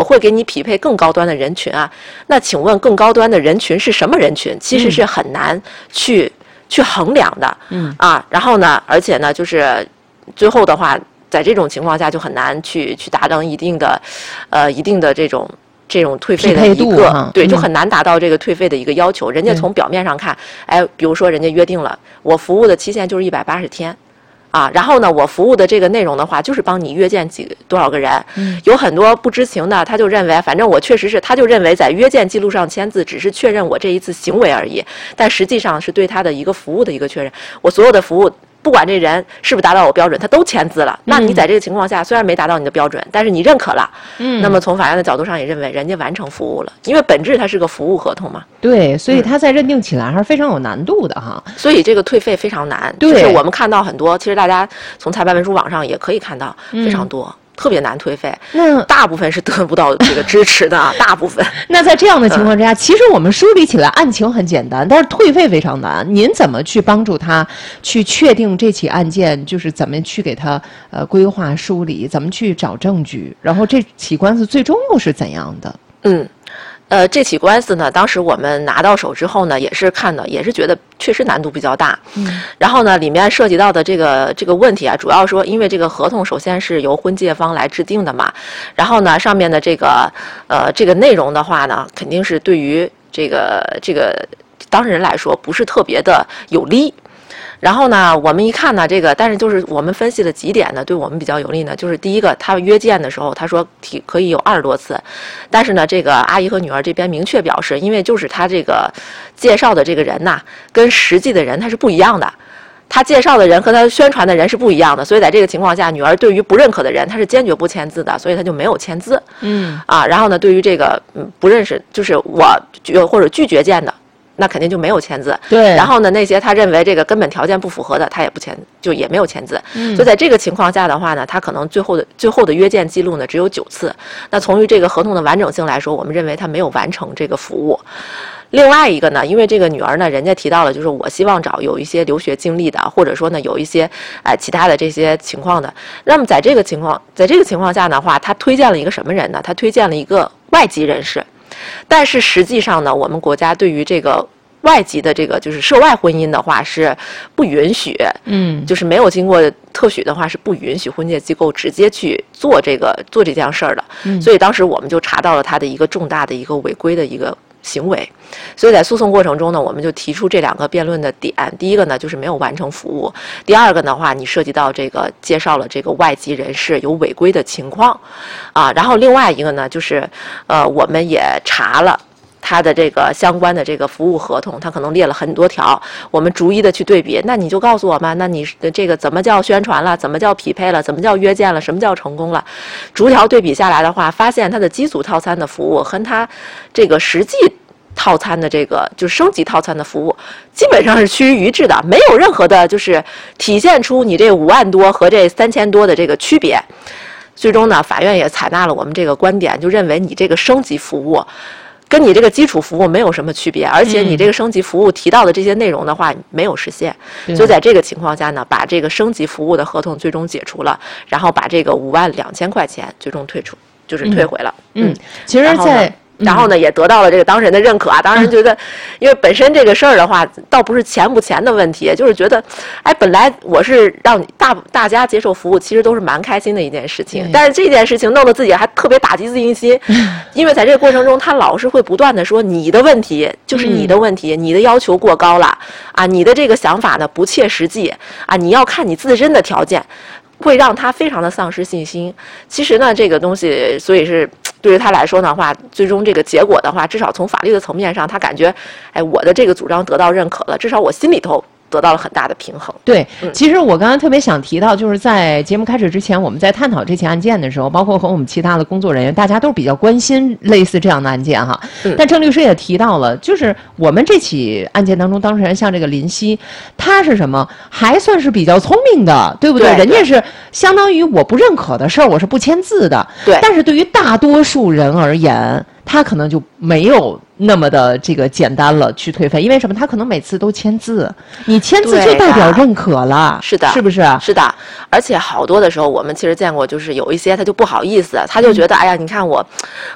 会给你匹配更高端的人群啊。那请问更高端的人群是什么人群？其实是很难去衡量的。然后呢，而且呢，就是最后的话，在这种情况下就很难去达到一定的这种退费的一个对，就很难达到这个退费的一个要求。人家从表面上看，比如说人家约定了我服务的期限就是180天。然后呢，我服务的这个内容的话，就是帮你约见多少个人。有很多不知情的，他就认为，反正我确实是，他就认为在约见记录上签字，只是确认我这一次行为而已，但实际上是对他的一个服务的一个确认。我所有的服务，不管这人是不是达到我标准，他都签字了。那你在这个情况下，虽然没达到你的标准，但是你认可了。那么从法院的角度上也认为人家完成服务了，因为本质它是个服务合同嘛。 对，所以他在认定起来还是非常有难度的哈。 所以这个退费非常难，就是我们看到很多，其实大家从裁判文书网上也可以看到非常多。特别难退费，那大部分是得不到这个支持的，大部分。 那在这样的情况之下，其实我们梳理起来案情很简单，但是退费非常难。您怎么去帮助他去确定这起案件，就是怎么去给他规划梳理，怎么去找证据，然后这起官司最终又是怎样的？ 这起官司呢，当时我们拿到手之后呢，也是看的，也是觉得确实难度比较大。然后呢，里面涉及到的这个问题啊，主要说，因为这个合同首先是由婚介方来制定的嘛，然后呢，上面的这个内容的话呢，肯定是对于这个当事人来说不是特别的有利。然后呢，我们一看呢，但是就是我们分析了几点呢，对我们比较有利呢。就是第一个，他约见的时候，他说可以有20多次，但是呢，这个阿姨和女儿这边明确表示，因为就是他这个介绍的这个人呐，跟实际的人他是不一样的。他介绍的人和他宣传的人是不一样的，所以在这个情况下，女儿对于不认可的人，他是坚决不签字的，所以他就没有签字。然后呢，对于这个不认识，就是我或者拒绝见的。那肯定就没有签字。 对。 然后呢，那些他认为这个根本条件不符合的，他也不签，就也没有签字。所以在这个情况下的话呢，他可能最后的约见记录呢只有9次。那从于这个合同的完整性来说，我们认为他没有完成这个服务。另外一个呢，因为这个女儿呢，人家提到了，就是我希望找有一些留学经历的，或者说呢有一些其他的这些情况的。那么在这个情况下的话，他推荐了一个什么人呢？他推荐了一个外籍人士。但是实际上呢，我们国家对于这个外籍的这个就是涉外婚姻的话是不允许，就是没有经过特许的话是不允许婚介机构直接去做这件事儿的。所以当时我们就查到了他的一个重大的一个违规的一个行为。所以在诉讼过程中呢，我们就提出这2个辩论的点。第一个呢，就是没有完成服务；第二个的话，你涉及到这个介绍了这个外籍人士有违规的情况，然后另外一个呢，就是我们也查了他的这个相关的这个服务合同，他可能列了很多条，我们逐一的去对比。那你就告诉我们，那你这个怎么叫宣传了，怎么叫匹配了，怎么叫约见了，什么叫成功了？逐条对比下来的话，发现他的基础套餐的服务和他这个实际套餐的这个就是升级套餐的服务基本上是趋于一致的，没有任何的就是体现出你这5万多和这3000多的这个区别。最终呢，法院也采纳了我们这个观点，就认为你这个升级服务跟你这个基础服务没有什么区别，而且你这个升级服务提到的这些内容的话没有实现。所以在这个情况下呢，把这个升级服务的合同最终解除了，然后把这个52000块钱最终退出，就是退回了。 其实然后呢，也得到了这个当事人的认可啊。当事人觉得，因为本身这个事儿的话，倒不是钱不钱的问题，就是觉得，本来我是让大家接受服务，其实都是蛮开心的一件事情。但是这件事情弄得自己还特别打击自信心，因为在这个过程中，他老是会不断的说你的问题就是你的问题，你的要求过高了啊，你的这个想法呢不切实际啊，你要看你自身的条件。会让他非常的丧失信心。其实呢，这个东西，所以是对于他来说的话，最终这个结果的话，至少从法律的层面上，他感觉，我的这个主张得到认可了，至少我心里头得到了很大的平衡。 对，其实我刚刚特别想提到，就是在节目开始之前，我们在探讨这起案件的时候，包括和我们其他的工作人员，大家都比较关心类似这样的案件哈。但郑律师也提到了，就是我们这起案件当中，当事人像这个林夕，他是什么？还算是比较聪明的，对不对？人家是相当于我不认可的事儿，我是不签字的。 对。 但是对于大多数人而言，他可能就没有那么的这个简单了去退费，因为什么？他可能每次都签字，你签字就代表认可了， 是的， 是不是？ 是的，而且好多的时候我们其实见过，就是有一些他就不好意思，他就觉得哎呀，你看我